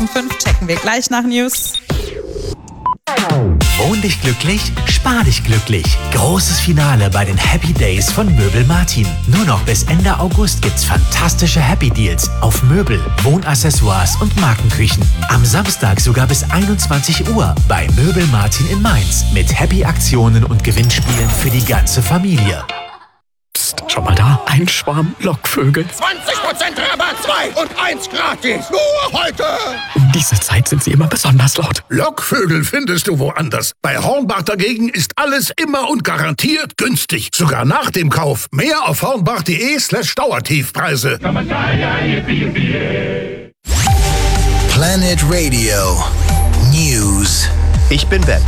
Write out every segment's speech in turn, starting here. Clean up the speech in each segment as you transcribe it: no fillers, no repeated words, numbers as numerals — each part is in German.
2005 checken wir gleich nach News. Wohn dich glücklich, spar dich glücklich. Großes Finale bei den Happy Days von Möbel Martin. Nur noch bis Ende August gibt's fantastische Happy Deals auf Möbel, Wohnaccessoires und Markenküchen. Am Samstag sogar bis 21 Uhr bei Möbel Martin in Mainz mit Happy Aktionen und Gewinnspielen für die ganze Familie. Psst, schau mal da, ein Schwarm Lockvögel. 20% Rabatt, 2 und 1 gratis. Nur heute. Um diese Zeit sind sie immer besonders laut. Lockvögel findest du woanders. Bei Hornbach dagegen ist alles immer und garantiert günstig. Sogar nach dem Kauf. Mehr auf hornbach.de/Dauertiefpreise. Planet Radio News. Ich bin Ben.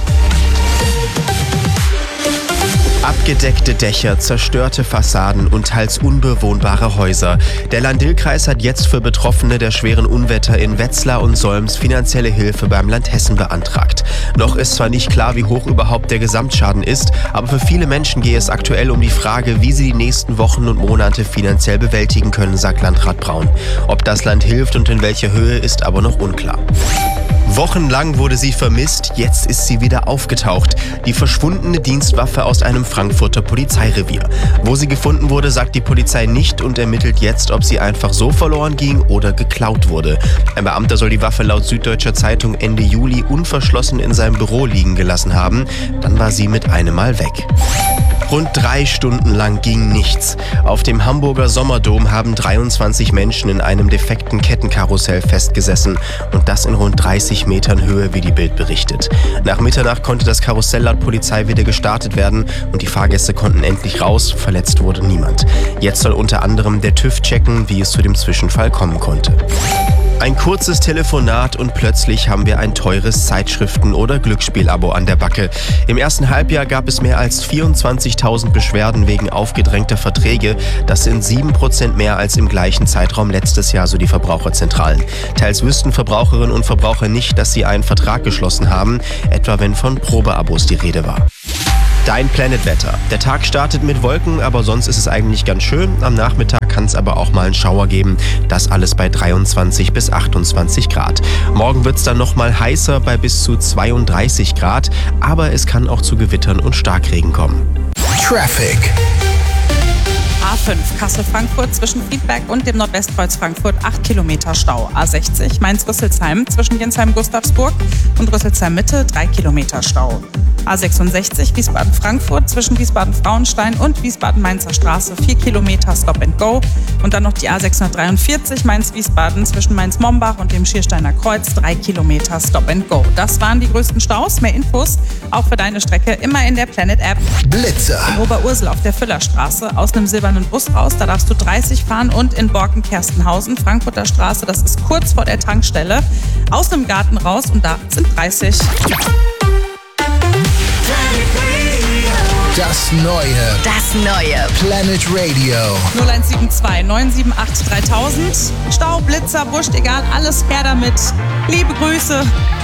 Abgedeckte Dächer, zerstörte Fassaden und teils unbewohnbare Häuser. Der Lahn-Dill-Kreis hat jetzt für Betroffene der schweren Unwetter in Wetzlar und Solms finanzielle Hilfe beim Land Hessen beantragt. Noch ist zwar nicht klar, wie hoch überhaupt der Gesamtschaden ist, aber für viele Menschen gehe es aktuell um die Frage, wie sie die nächsten Wochen und Monate finanziell bewältigen können, sagt Landrat Braun. Ob das Land hilft und in welcher Höhe, ist aber noch unklar. Wochenlang wurde sie vermisst, jetzt ist sie wieder aufgetaucht. Die verschwundene Dienstwaffe aus einem Frankfurter Polizeirevier. Wo sie gefunden wurde, sagt die Polizei nicht und ermittelt jetzt, ob sie einfach so verloren ging oder geklaut wurde. Ein Beamter soll die Waffe laut Süddeutscher Zeitung Ende Juli unverschlossen in seinem Büro liegen gelassen haben. Dann war sie mit einem Mal weg. Rund 3 Stunden lang ging nichts. Auf dem Hamburger Sommerdom haben 23 Menschen in einem defekten Kettenkarussell festgesessen. Und das in rund 30 Metern Höhe, wie die Bild berichtet. Nach Mitternacht konnte das Karussell laut Polizei wieder gestartet werden und die Fahrgäste konnten endlich raus. Verletzt wurde niemand. Jetzt soll unter anderem der TÜV checken, wie es zu dem Zwischenfall kommen konnte. Ein kurzes Telefonat und plötzlich haben wir ein teures Zeitschriften- oder Glücksspielabo an der Backe. Im ersten Halbjahr gab es mehr als 24.000 Beschwerden wegen aufgedrängter Verträge. Das sind 7% mehr als im gleichen Zeitraum letztes Jahr, so die Verbraucherzentralen. Teils wüssten Verbraucherinnen und Verbraucher nicht, dass sie einen Vertrag geschlossen haben, etwa wenn von Probeabos die Rede war. Dein Planet-Wetter. Der Tag startet mit Wolken, aber sonst ist es eigentlich ganz schön. Am Nachmittag kann es aber auch mal einen Schauer geben. Das alles bei 23 bis 28 Grad. Morgen wird es dann nochmal heißer bei bis zu 32 Grad. Aber es kann auch zu Gewittern und Starkregen kommen. Traffic. A5 Kassel-Frankfurt zwischen Friedberg und dem Nordwestkreuz Frankfurt 8 Kilometer Stau. A60 Mainz-Rüsselsheim zwischen Jensheim-Gustavsburg und Rüsselsheim-Mitte 3 Kilometer Stau. A66 Wiesbaden-Frankfurt zwischen Wiesbaden-Frauenstein und Wiesbaden-Mainzer Straße 4 Kilometer Stop and Go. Und dann noch die A643 Mainz-Wiesbaden zwischen Mainz-Mombach und dem Schiersteiner Kreuz 3 Kilometer Stop and Go. Das waren die größten Staus. Mehr Infos auch für deine Strecke immer in der Planet-App. Blitzer. In Oberursel auf der Füllerstraße aus einem silbernen Bus raus, da darfst du 30 fahren und in Borken-Kerstenhausen, Frankfurter Straße, das ist kurz vor der Tankstelle, aus einem Garten raus und da sind 30. Das neue Planet Radio. 0172 978 3000. Stau, Blitzer, wurscht, egal, alles her damit. Liebe Grüße.